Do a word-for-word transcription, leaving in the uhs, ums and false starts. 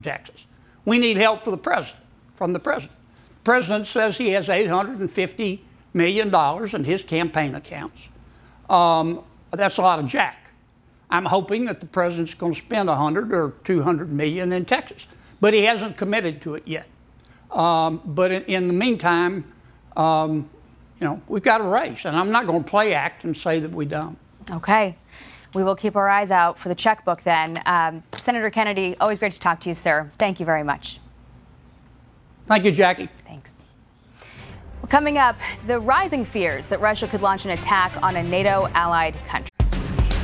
Texas. We need help for the president, from the president. The president says he has eight hundred fifty million dollars in his campaign accounts. Um, that's a lot of jack. I'm hoping that the president's going to spend one hundred or two hundred million in Texas, but he hasn't committed to it yet. Um, but in, in the meantime, um, you know, we've got a race, and I'm not going to play act and say that we don't. Okay. We will keep our eyes out for the checkbook then. Um, Senator Kennedy, always great to talk to you, sir. Thank you very much. Thank you, Jackie. Thanks. Well, coming up, the rising fears that Russia could launch an attack on a NATO allied country.